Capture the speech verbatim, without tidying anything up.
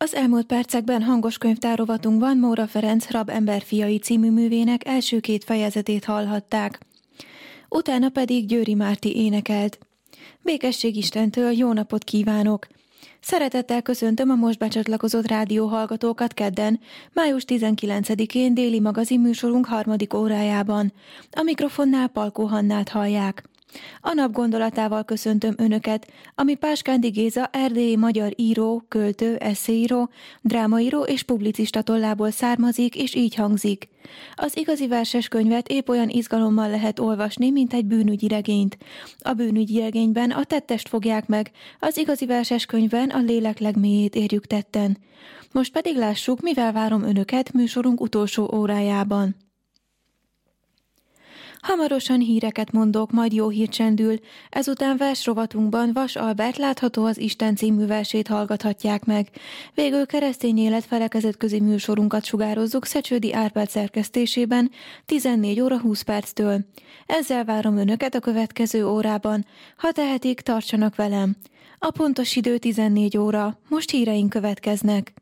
Az elmúlt percekben hangos könyvtárovatunkban Móra Ferenc Rab emberfiai című művének első két fejezetét hallhatták. Utána pedig Győri Márti énekelt. Békesség Istentől, jó napot kívánok! Szeretettel köszöntöm a most becsatlakozott rádióhallgatókat kedden, május tizenkilencedikén déli magazinműsorunk harmadik órájában. A mikrofonnál Palkó Hannát hallják. A nap gondolatával köszöntöm Önöket, ami Páskándi Géza erdélyi magyar író, költő, esszéíró, drámaíró és publicista tollából származik, és így hangzik. Az igazi verses könyvet épp olyan izgalommal lehet olvasni, mint egy bűnügyi regényt. A bűnügyi regényben a tettest fogják meg, az igazi verses könyvben a lélek legmélyét érjük tetten. Most pedig lássuk, mivel várom Önöket műsorunk utolsó órájában. Hamarosan híreket mondok, majd jó hír csendül. Ezután versrovatunkban Vas Albert Látható az Isten című versét hallgathatják meg. Végül keresztény élet felekezetközi műsorunkat sugározzuk Szecsődi Árpád szerkesztésében tizennégy óra húsz perctől. Ezzel várom Önöket a következő órában. Ha tehetik, tartsanak velem. A pontos idő tizennégy óra. Most híreink következnek.